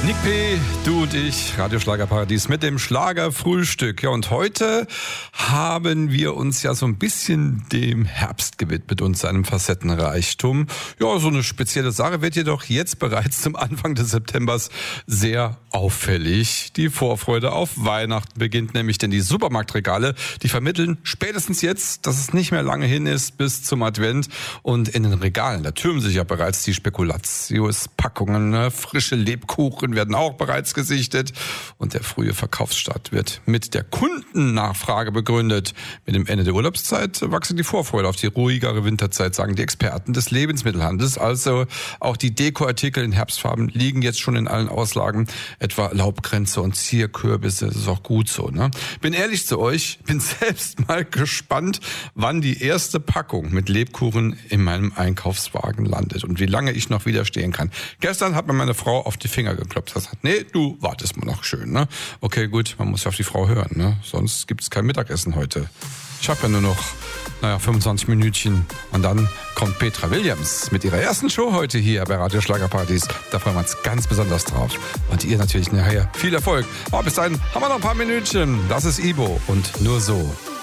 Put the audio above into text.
Nick P., du und ich, Radioschlagerparadies mit dem Schlagerfrühstück. Ja, und heute haben wir uns ja so ein bisschen dem Herbst gewidmet und seinem Facettenreichtum. Ja, so eine spezielle Sache wird jedoch jetzt bereits zum Anfang des Septembers sehr auffällig. Die Vorfreude auf Weihnachten beginnt nämlich, denn die Supermarktregale, die vermitteln spätestens jetzt, dass es nicht mehr lange hin ist bis zum Advent. Und in den Regalen, da türmen sich ja bereits die Spekulatius-Packungen, ne? Frische Lebkuchen werden auch bereits gesichtet und der frühe Verkaufsstart wird mit der Kundennachfrage begründet. Mit dem Ende der Urlaubszeit wachse die Vorfreude auf die ruhigere Winterzeit, sagen die Experten des Lebensmittelhandels. Also auch die Dekoartikel in Herbstfarben liegen jetzt schon in allen Auslagen, etwa Laubkränze und Zierkürbisse. Das ist auch gut so, ne? Bin ehrlich zu euch, bin selbst mal gespannt, wann die erste Packung mit Lebkuchen in meinem Einkaufswagen landet und wie lange ich noch widerstehen kann. Gestern hat mir meine Frau auf die Finger geklopft. Das sagt, nee, du wartest mal noch schön, ne? Okay, gut, man muss ja auf die Frau hören, ne? Sonst gibt's kein Mittagessen heute. Ich habe ja nur noch, 25 Minütchen. Und dann kommt Petra Williams mit ihrer ersten Show heute hier bei Radio Schlagerparadies. Da freuen wir uns ganz besonders drauf. Und ihr natürlich nachher viel Erfolg. Aber bis dahin haben wir noch ein paar Minütchen. Das ist Ibo und nur so.